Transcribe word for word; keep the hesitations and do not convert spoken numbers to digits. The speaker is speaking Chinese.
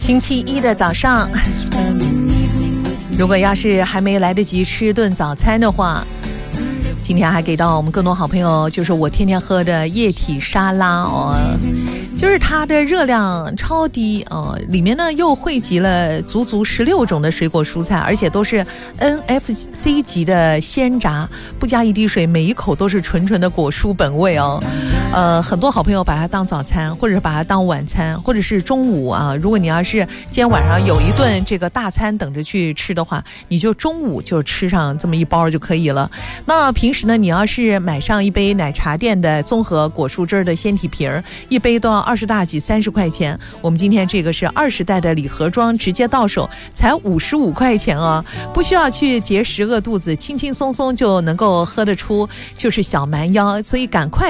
星期一的早上，如果要是还没来得及吃顿早餐的话，今天还给到我们更多好朋友，就是我天天喝的液体沙拉哦，就是它的热量超低哦，里面呢又汇集了足足十六种的水果蔬菜，而且都是 N F C 级的鲜榨，不加一滴水，每一口都是纯纯的果蔬本味哦。呃，很多好朋友把它当早餐，或者是把它当晚餐，或者是中午啊。如果你要是今天晚上有一顿这个大餐等着去吃的话，你就中午就吃上这么一包就可以了。那平时呢，你要是买上一杯奶茶店的综合果蔬汁的鲜体瓶，一杯都要二十大几三十块钱。我们今天这个是二十袋的礼盒装，直接到手才五十五块钱哦，不需要去节食饿肚子，轻轻松松就能够喝得出，就是小蛮腰，所以赶快